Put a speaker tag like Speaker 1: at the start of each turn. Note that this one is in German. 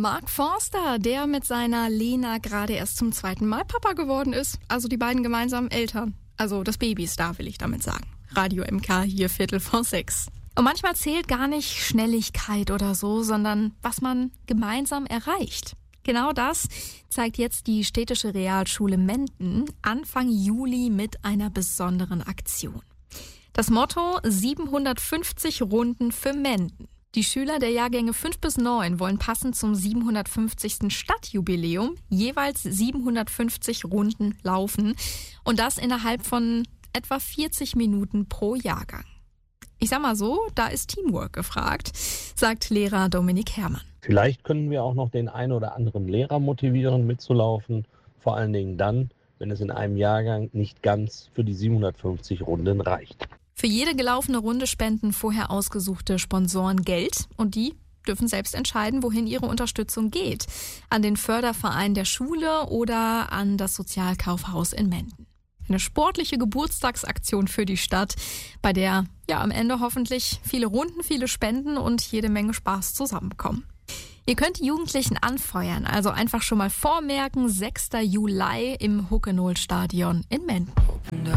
Speaker 1: Mark Forster, der mit seiner Lena gerade erst zum 2. Mal Papa geworden ist. Also die beiden gemeinsam Eltern. Also das Baby ist da, will ich damit sagen. Radio MK hier 5:45. Und manchmal zählt gar nicht Schnelligkeit oder so, sondern was man gemeinsam erreicht. Genau das zeigt jetzt die städtische Realschule Menden Anfang Juli mit einer besonderen Aktion. Das Motto: 750 Runden für Menden. Die Schüler der Jahrgänge 5 bis 9 wollen passend zum 750. Stadtjubiläum jeweils 750 Runden laufen. Und das innerhalb von etwa 40 Minuten pro Jahrgang. Ich sag mal so, da ist Teamwork gefragt, sagt Lehrer Dominik Herrmann.
Speaker 2: Vielleicht können wir auch noch den einen oder anderen Lehrer motivieren, mitzulaufen. Vor allen Dingen dann, wenn es in einem Jahrgang nicht ganz für die 750 Runden reicht.
Speaker 1: Für jede gelaufene Runde spenden vorher ausgesuchte Sponsoren Geld und die dürfen selbst entscheiden, wohin ihre Unterstützung geht. An den Förderverein der Schule oder an das Sozialkaufhaus in Menden. Eine sportliche Geburtstagsaktion für die Stadt, bei der am Ende hoffentlich viele Runden, viele Spenden und jede Menge Spaß zusammenkommen. Ihr könnt die Jugendlichen anfeuern, also einfach schon mal vormerken, 6. Juli im Huckenohl-Stadion in Menden.